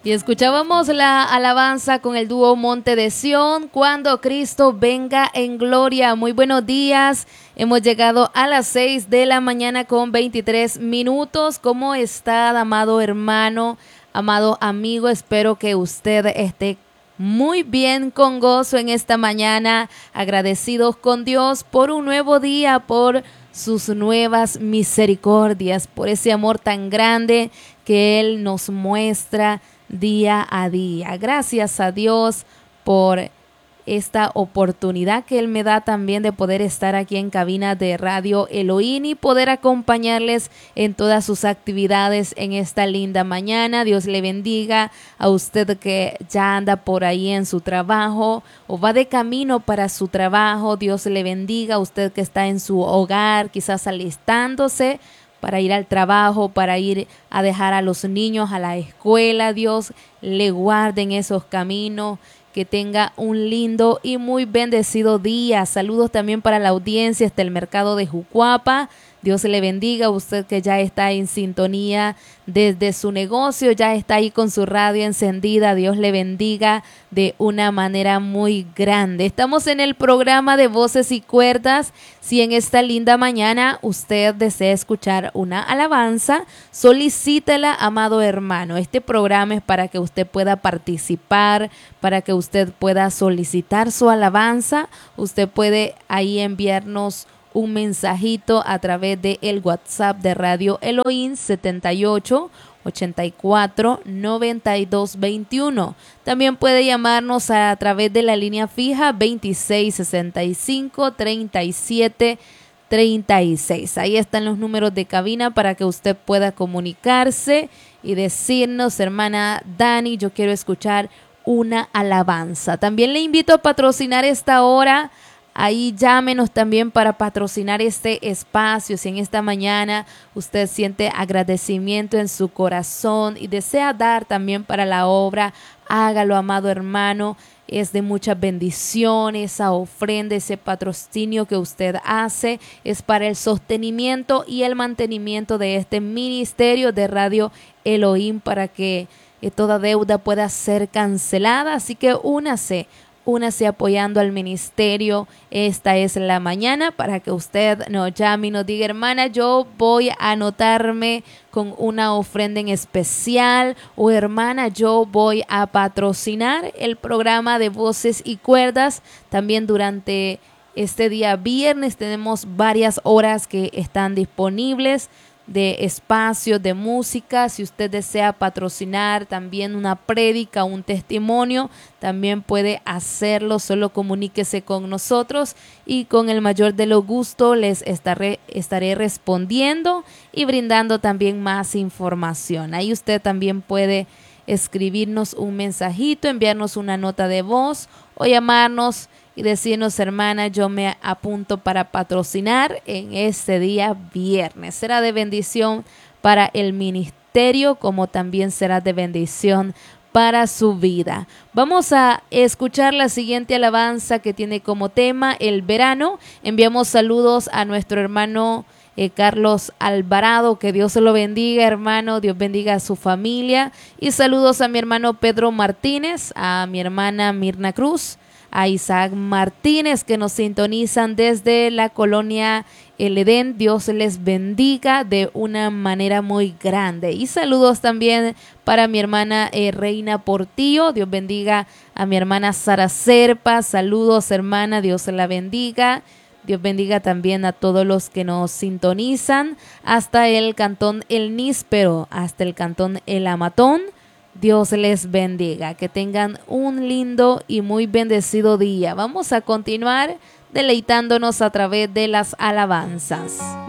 Y escuchábamos la alabanza con el dúo Monte de Sión, Cuando Cristo venga en gloria. Muy buenos días, hemos llegado a las 6 de la mañana con 23 minutos. ¿Cómo está, amado hermano, amado amigo? Espero que usted esté muy bien, con gozo en esta mañana, agradecidos con Dios por un nuevo día, por sus nuevas misericordias, por ese amor tan grande que Él nos muestra día a día. Gracias a Dios por esta oportunidad que Él me da también de poder estar aquí en cabina de Radio Elohim y poder acompañarles en todas sus actividades en esta linda mañana. Dios le bendiga a usted que ya anda por ahí en su trabajo o va de camino para su trabajo. Dios le bendiga a usted que está en su hogar, quizás alistándose para ir al trabajo, para ir a dejar a los niños a la escuela. Dios le guarde en esos caminos, que tenga un lindo y muy bendecido día. Saludos también para la audiencia hasta el mercado de Jucuapa. Dios le bendiga a usted que ya está en sintonía desde su negocio, ya está ahí con su radio encendida. Dios le bendiga de una manera muy grande. Estamos en el programa de Voces y Cuerdas. Si en esta linda mañana usted desea escuchar una alabanza, solicítela, amado hermano. Este programa es para que usted pueda participar, para que usted pueda solicitar su alabanza. Usted puede ahí enviarnos un mensajito a través de el WhatsApp de Radio Elohim 78 84 92 21. También puede llamarnos a través de la línea fija 26 65 37 36. Ahí están los números de cabina para que usted pueda comunicarse y decirnos: hermana Dani, yo quiero escuchar una alabanza. También le invito a patrocinar esta hora. Ahí llámenos también para patrocinar este espacio. Si en esta mañana usted siente agradecimiento en su corazón y desea dar también para la obra, hágalo, amado hermano. Es de mucha bendición esa ofrenda, ese patrocinio que usted hace. Es para el sostenimiento y el mantenimiento de este ministerio de Radio Elohim, para que toda deuda pueda ser cancelada. Así que únase apoyando al ministerio. Esta es la mañana para que usted nos llame y nos diga: hermana, yo voy a anotarme con una ofrenda en especial, o hermana, yo voy a patrocinar el programa de Voces y Cuerdas. También durante este día viernes tenemos varias horas que están disponibles de espacio de música. Si usted desea patrocinar también una prédica, un testimonio, también puede hacerlo. Solo comuníquese con nosotros y con el mayor de los gustos les estaré respondiendo y brindando también más información. Ahí usted también puede escribirnos un mensajito, enviarnos una nota de voz o llamarnos y decirnos: hermana, yo me apunto para patrocinar en este día viernes. Será de bendición para el ministerio, como también será de bendición para su vida. Vamos a escuchar la siguiente alabanza, que tiene como tema el verano. Enviamos saludos a nuestro hermano Carlos Alvarado. Que Dios se lo bendiga, hermano. Dios bendiga a su familia. Y saludos a mi hermano Pedro Martínez, a mi hermana Mirna Cruz, a Isaac Martínez, que nos sintonizan desde la colonia El Edén. Dios les bendiga de una manera muy grande. Y saludos también para mi hermana Reina Portillo. Dios bendiga a mi hermana Sara Serpa. Saludos, hermana, Dios la bendiga. Dios bendiga también a todos los que nos sintonizan hasta el cantón El Níspero, hasta el cantón El Amatón. Dios les bendiga, que tengan un lindo y muy bendecido día. Vamos a continuar deleitándonos a través de las alabanzas.